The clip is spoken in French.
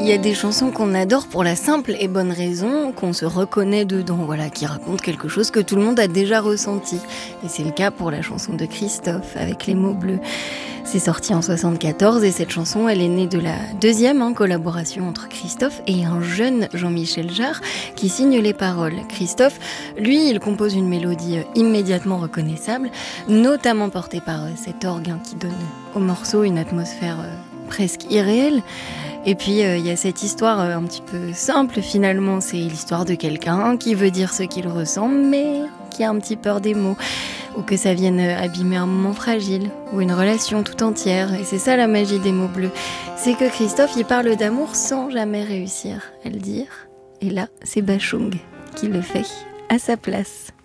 Il y a des chansons qu'on adore pour la simple et bonne raison qu'on se reconnaît dedans, voilà, qui racontent quelque chose que tout le monde a déjà ressenti. Et c'est le cas pour la chanson de Christophe, avec les mots bleus. C'est sorti en 74 et cette chanson, elle est née de la deuxième collaboration entre Christophe et un jeune Jean-Michel Jarre qui signe les paroles. Christophe, lui, il compose une mélodie immédiatement reconnaissable, notamment portée par cet orgue qui donne au morceau une atmosphère presque irréelle. Et puis il y a cette histoire un petit peu simple finalement, c'est l'histoire de quelqu'un qui veut dire ce qu'il ressent mais qui a un petit peur des mots, ou que ça vienne abîmer un moment fragile, ou une relation tout entière. Et c'est ça la magie des mots bleus, c'est que Christophe il parle d'amour sans jamais réussir à le dire. Et là c'est Bachung qui le fait à sa place.